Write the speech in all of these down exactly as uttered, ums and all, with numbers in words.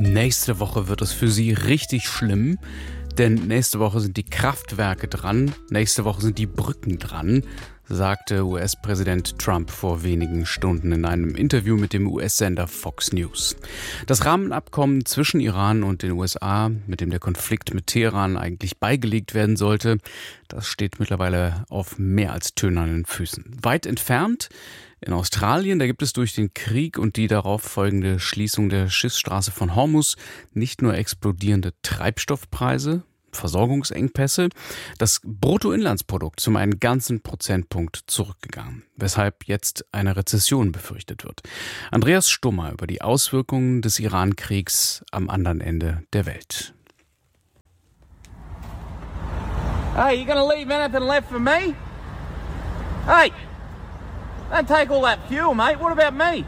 Nächste Woche wird es für Sie richtig schlimm, denn nächste Woche sind die Kraftwerke dran, nächste Woche sind die Brücken dran, sagte U S-Präsident Trump vor wenigen Stunden in einem Interview mit dem U S-Sender Fox News. Das Rahmenabkommen zwischen Iran und den U S A, mit dem der Konflikt mit Teheran eigentlich beigelegt werden sollte, das steht mittlerweile auf mehr als tönernen Füßen. Weit entfernt in Australien, da gibt es durch den Krieg und die darauf folgende Schließung der Schiffsstraße von Hormuz nicht nur explodierende Treibstoffpreise, Versorgungsengpässe, das Bruttoinlandsprodukt um einen ganzen Prozentpunkt zurückgegangen, weshalb jetzt eine Rezession befürchtet wird. Andreas Stummer über die Auswirkungen des Iran-Kriegs am anderen Ende der Welt. Hey, you gonna leave anything left for me? Hey, don't take all that fuel, mate. What about me?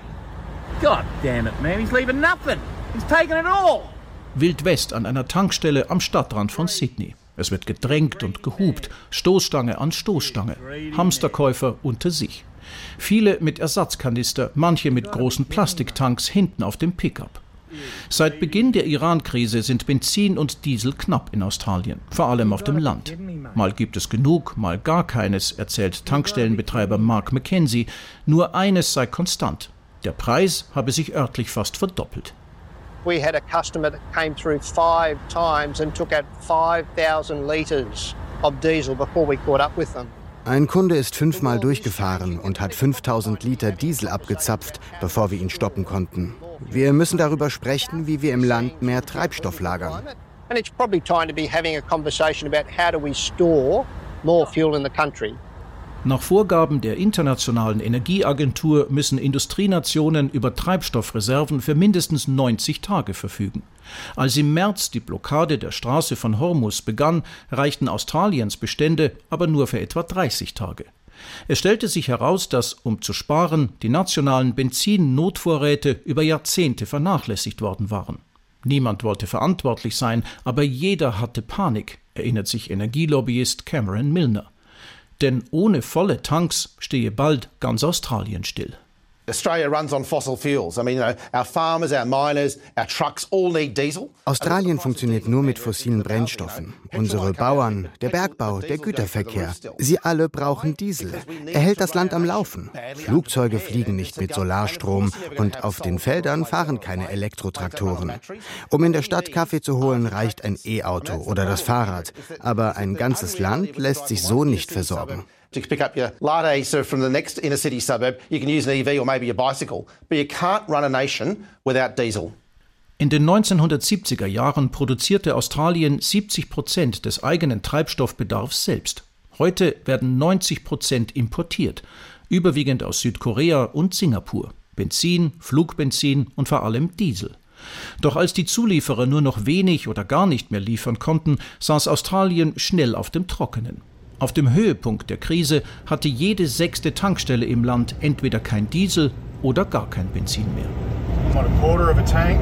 God damn it, man. He's leaving nothing. He's taking it all. Wild West an einer Tankstelle am Stadtrand von Sydney. Es wird gedrängt und gehupt, Stoßstange an Stoßstange, Hamsterkäufer unter sich. Viele mit Ersatzkanister, manche mit großen Plastiktanks hinten auf dem Pickup. Seit Beginn der Iran-Krise sind Benzin und Diesel knapp in Australien, vor allem auf dem Land. Mal gibt es genug, mal gar keines, erzählt Tankstellenbetreiber Mark McKenzie. Nur eines sei konstant: Der Preis habe sich örtlich fast verdoppelt. We had a customer that came through five times and took out five thousand litres of diesel before we caught up with them. Ein Kunde ist fünfmal durchgefahren und hat fünftausend Liter Diesel abgezapft, bevor wir ihn stoppen konnten. Wir müssen darüber sprechen, wie wir im Land mehr Treibstoff lagern. And it's probably time to be having a conversation about how do we store more fuel in the country. Nach Vorgaben der Internationalen Energieagentur müssen Industrienationen über Treibstoffreserven für mindestens neunzig Tage verfügen. Als im März die Blockade der Straße von Hormuz begann, reichten Australiens Bestände aber nur für etwa dreißig Tage. Es stellte sich heraus, dass, um zu sparen, die nationalen Benzin-Notvorräte über Jahrzehnte vernachlässigt worden waren. Niemand wollte verantwortlich sein, aber jeder hatte Panik, erinnert sich Energielobbyist Cameron Milner. Denn ohne volle Tanks stehe bald ganz Australien still. Australia runs on fossil fuels. I mean, you know, our farmers, our miners, our trucks all need diesel. Australien funktioniert nur mit fossilen Brennstoffen. Unsere Bauern, der Bergbau, der Güterverkehr, sie alle brauchen Diesel. Er hält das Land am Laufen. Flugzeuge fliegen nicht mit Solarstrom und auf den Feldern fahren keine Elektrotraktoren. Um in der Stadt Kaffee zu holen, reicht ein E-Auto oder das Fahrrad. Aber ein ganzes Land lässt sich so nicht versorgen. To pick up your latte so from the next inner city suburb, you can use an E V or maybe a bicycle. But you can't run a nation without diesel. In den neunzehnhundertsiebziger Jahren produzierte Australien siebzig Prozent des eigenen Treibstoffbedarfs selbst. Heute werden neunzig Prozent importiert, überwiegend aus Südkorea und Singapur. Benzin, Flugbenzin und vor allem Diesel. Doch als die Zulieferer nur noch wenig oder gar nicht mehr liefern konnten, saß Australien schnell auf dem Trockenen. Auf dem Höhepunkt der Krise hatte jede sechste Tankstelle im Land entweder kein Diesel oder gar kein Benzin mehr. I'm on a quarter of a tank.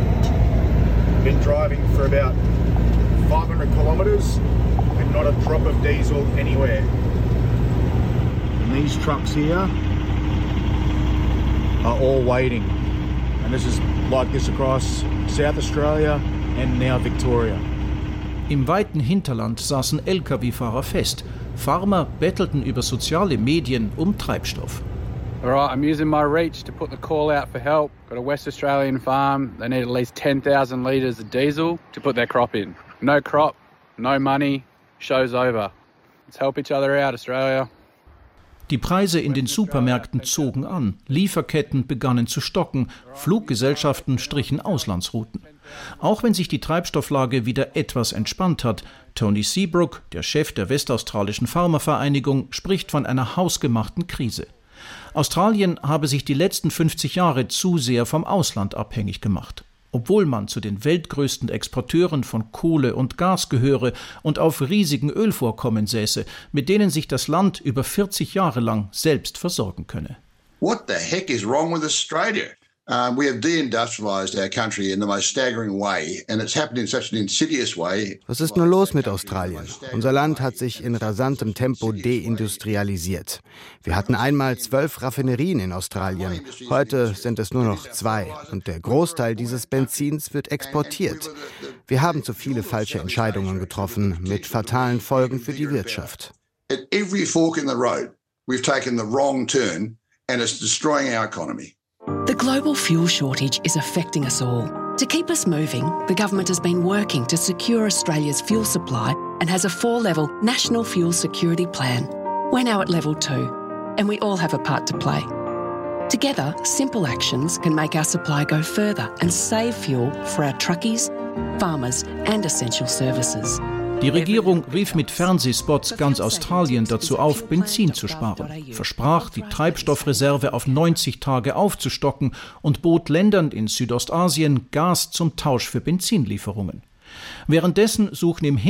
Been driving for about five hundred kilometers and not a drop of diesel anywhere. And these trucks here are all waiting. And this is like this across South Australia and now Victoria. Im weiten Hinterland saßen L K W-Fahrer fest. Farmer bettelten über soziale Medien um Treibstoff. Alright, I'm using my reach to put the call out for help. Got a West Australian farm. They need at least ten thousand litres of diesel to put their crop in. No crop, no money, show's over. Let's help each other out, Australia. Die Preise in den Supermärkten zogen an, Lieferketten begannen zu stocken, Fluggesellschaften strichen Auslandsrouten. Auch wenn sich die Treibstofflage wieder etwas entspannt hat, Tony Seabrook, der Chef der Westaustralischen Pharmavereinigung, spricht von einer hausgemachten Krise. Australien habe sich die letzten fünfzig Jahre zu sehr vom Ausland abhängig gemacht. Obwohl man zu den weltgrößten Exporteuren von Kohle und Gas gehöre und auf riesigen Ölvorkommen säße, mit denen sich das Land über vierzig Jahre lang selbst versorgen könne. What the heck is wrong with Australia? Um, we have deindustrialized our country in the most staggering way, and it's happened in such an insidious way. Was ist nur los mit Australien? Unser Land hat sich in rasantem Tempo deindustrialisiert. Wir hatten einmal zwölf Raffinerien in Australien. Heute sind es nur noch zwei. Und der Großteil dieses Benzins wird exportiert. Wir haben zu viele falsche Entscheidungen getroffen, mit fatalen Folgen für die Wirtschaft. At every fork in the road, we've taken the wrong turn, and it's destroying our economy. The global fuel shortage is affecting us all. To keep us moving, the government has been working to secure Australia's fuel supply and has a four-level national fuel security plan. We're now at level two, and we all have a part to play. Together, simple actions can make our supply go further and save fuel for our truckies, farmers and essential services. Die Regierung rief mit Fernsehspots ganz Australien dazu auf, Benzin zu sparen, versprach, die Treibstoffreserve auf neunzig Tage aufzustocken und bot Ländern in Südostasien Gas zum Tausch für Benzinlieferungen. Währenddessen suchen im